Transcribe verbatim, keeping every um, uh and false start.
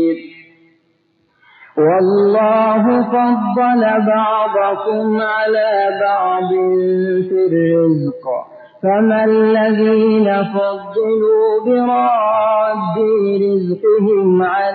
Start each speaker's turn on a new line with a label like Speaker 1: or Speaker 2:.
Speaker 1: والله فضل بعضكم على بعض في الرزق فما الذين فضلوا براد رزقهم على